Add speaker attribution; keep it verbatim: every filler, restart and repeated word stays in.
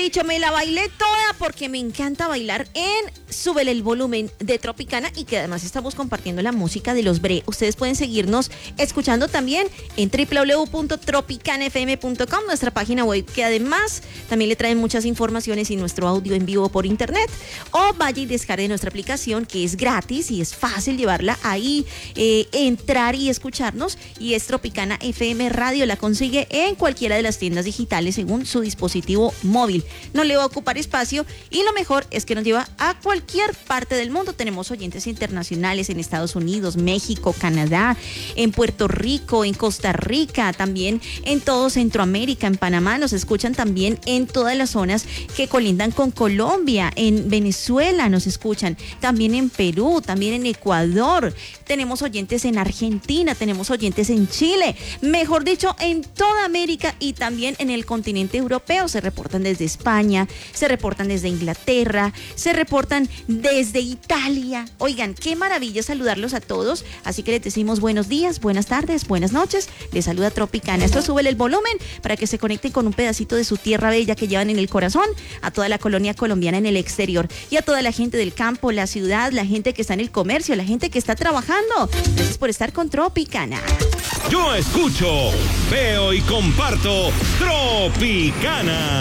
Speaker 1: dicho, me la bailé toda porque me encanta bailar en Súbele el Volumen de Tropicana y que además estamos compartiendo la música de los Bre. Ustedes pueden seguirnos escuchando también en doble u doble u doble u punto tropicana f m punto com, nuestra página web, que además también le traen muchas informaciones y nuestro audio en vivo por internet. O vaya y descargue nuestra aplicación, que es gratis y es fácil llevarla ahí, eh, entrar y escucharnos. Y es Tropicana F M Radio. La consigue en cualquiera de las tiendas digitales según su dispositivo móvil. No le va a ocupar espacio y lo mejor es que nos lleva a cualquier parte del mundo. Tenemos oyentes internacionales en Estados Unidos, México, Canadá, en Puerto Rico, en Costa Rica, también en todo Centroamérica, en Panamá. Nos escuchan también en todas las zonas que colindan con Colombia, en Venezuela nos escuchan, también en Perú, también en Ecuador. Tenemos oyentes en Argentina, tenemos oyentes en Chile, mejor dicho, en toda América y también en el continente europeo. Se reportan desde España, se reportan desde Inglaterra, se reportan desde Italia. Oigan, qué maravilla saludarlos a todos, así que les decimos buenos días, buenas tardes, buenas noches. Les saluda Tropicana. Esto Súbele el Volumen para que se conecten con un pedacito de su tierra bella que llevan en el corazón, a toda la colonia colombiana en el exterior y a toda la gente del campo, la ciudad, la gente que está en el comercio, la gente que está trabajando. Gracias por estar con Tropicana.
Speaker 2: Yo escucho, veo y comparto Tropicana.